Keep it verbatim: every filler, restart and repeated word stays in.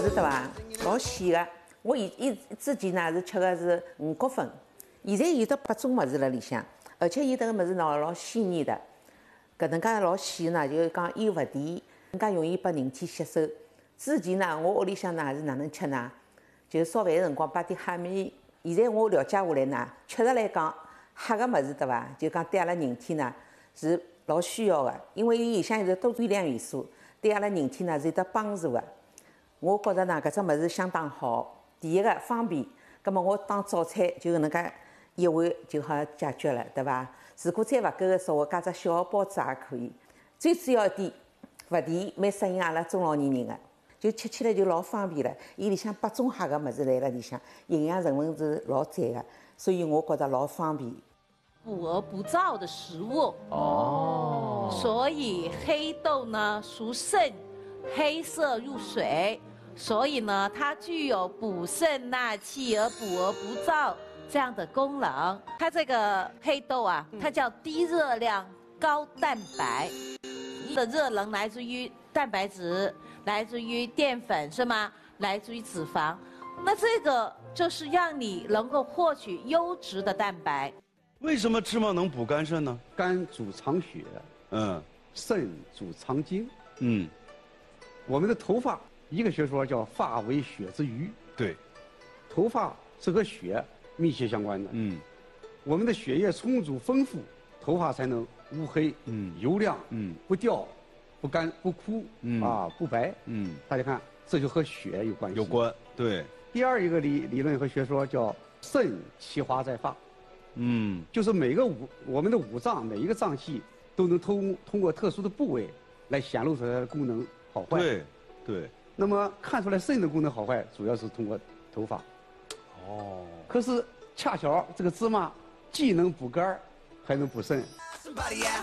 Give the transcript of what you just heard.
子对伐？老鲜个。我以以之前呢是吃的是五谷粉，现在有得八种物事辣里向，而且有得个物事呢老鲜艳的，搿能介老鲜呢，就是讲又勿甜，更加容易拨人体吸收。之前呢，我屋里向呢是哪能吃呢？就烧饭个辰光摆点黑米。现在我了解下来呢，确实来讲，黑个物事对伐？就讲对阿拉人体呢是老需要的，因为伊里向有得多微量元素，对阿拉人体呢是有得帮助的。我觉着呢，搿只物事相当好。第一个方便，葛末我当早餐就搿能介一碗就好解决了，对伐？如果再勿够个，稍微加只小个包子也可以。最主要一点，勿甜，蛮适应阿拉中老年人个，就吃起来就老方便了。伊里向八种黑个物事来了里向，营养成分是老赞个，所以我觉着老方便。 补而不燥的食物哦， 所以黑豆呢属肾，黑色入水。所以呢，它具有补肾纳气而补而不燥这样的功能。它这个黑豆啊，它叫低热量高蛋白，的热能来自于蛋白质，来自于淀粉是吗？来自于脂肪。那这个就是让你能够获取优质的蛋白。 为什么芝麻能补肝肾呢？ 肝主藏血， 嗯， 肾主藏精。 嗯， 我们的头发。一个学说叫发为血之余， 对， 头发是和血密切相关的。 嗯， 我们的血液充足丰富，头发才能乌黑、嗯油亮、嗯不掉、不干不枯、嗯啊不白。嗯，大家看，这就和血有关系。 有关，对。 第二一个理理论和学说叫肾其华在发，嗯，就是每个五我们的五脏每一个脏器都能通通过特殊的部位来显露出来的功能好坏。 对，对。 那么看出来肾的功能好坏，主要是通过头发。哦。可是恰巧这个芝麻既能补肝，还能补肾。